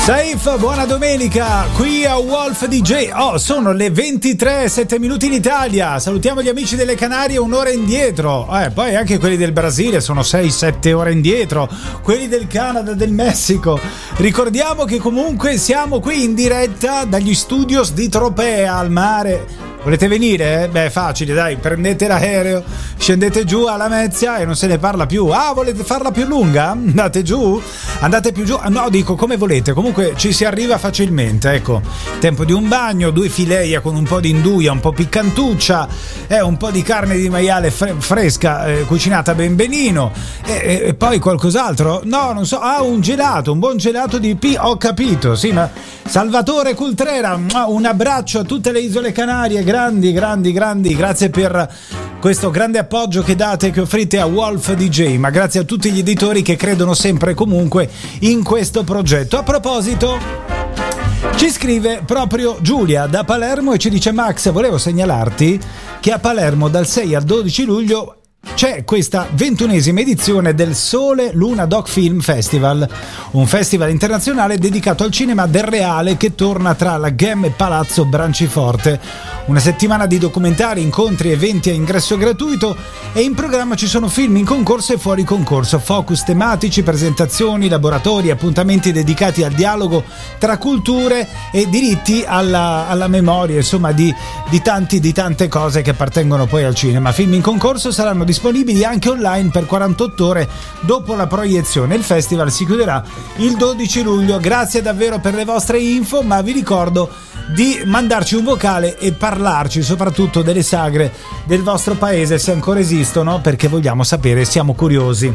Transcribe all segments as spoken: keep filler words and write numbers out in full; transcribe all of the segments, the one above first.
Saif, buona domenica, qui a Wolf D J. Oh, sono le ventitré, sette minuti in Italia. Salutiamo gli amici delle Canarie un'ora indietro. Eh, poi anche quelli del Brasile sono sei sette ore indietro. Quelli del Canada, del Messico. Ricordiamo che comunque siamo qui in diretta dagli studios di Tropea al mare. Volete venire? Beh, facile, dai, prendete l'aereo, scendete giù a Lamezia e non se ne parla più. Ah, volete farla più lunga? Andate giù? Andate più giù? No, dico come volete, comunque ci si arriva facilmente, ecco. Tempo di un bagno, due fileia con un po' di induia, un po' piccantuccia, eh, un po' di carne di maiale fre- fresca, eh, cucinata ben benino, e, e, e poi qualcos'altro? No, non so, ah, un gelato, un buon gelato di P, ho capito, sì, ma Salvatore Cultrera, un abbraccio a tutte le isole Canarie. Grandi, grandi, grandi, grazie per questo grande appoggio che date, che offrite a Wolf D J, ma grazie a tutti gli editori che credono sempre e comunque in questo progetto. A proposito, ci scrive proprio Giulia da Palermo e ci dice: Max, volevo segnalarti che a Palermo dal sei al dodici luglio c'è questa ventunesima edizione del Sole Luna Doc Film Festival, un festival internazionale dedicato al cinema del reale che torna tra la Gem e Palazzo Branciforte. Una settimana di documentari, incontri, eventi a ingresso gratuito, e in programma ci sono film in concorso e fuori concorso, focus tematici, presentazioni, laboratori, appuntamenti dedicati al dialogo tra culture e diritti alla, alla memoria, insomma di, di, tanti, di tante cose che appartengono poi al cinema. Film in concorso saranno disponibili anche online per quarantotto ore dopo la proiezione. Il festival si chiuderà il dodici luglio. Grazie davvero per le vostre info, ma vi ricordo di mandarci un vocale e parlarci soprattutto delle sagre del vostro paese, se ancora esistono, perché vogliamo sapere, siamo curiosi.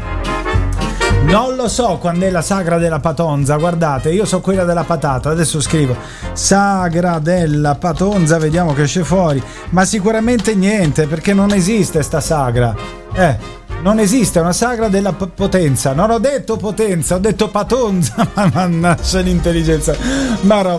Non lo so quando è la sagra della patonza, guardate, io so quella della patata, adesso scrivo sagra della patonza, vediamo che esce fuori, ma sicuramente niente, perché non esiste sta sagra, eh, non esiste una sagra della p- potenza, non ho detto potenza, ho detto patonza, ma mannaggia l'intelligenza, ma